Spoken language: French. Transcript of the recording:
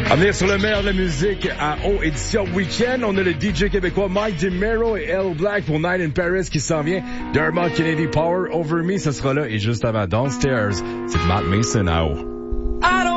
À venir sur le meilleur de la musique à O édition Week-end, on a le DJ québécois Mike DeMero et L Black pour Night in Paris qui s'en vient. Dermot Kennedy Power Over Me, ça sera là. Et juste avant Downstairs, c'est Matt Mason à O.